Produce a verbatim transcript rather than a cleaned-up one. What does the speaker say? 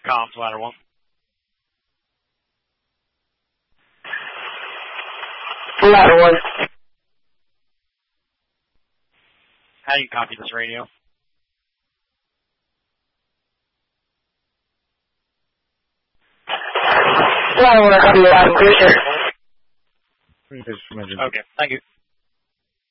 Comms, ladder one. Ladder one. How do you copy this radio? Ladder one, I copy you loud and clear, sir. Okay, thank you.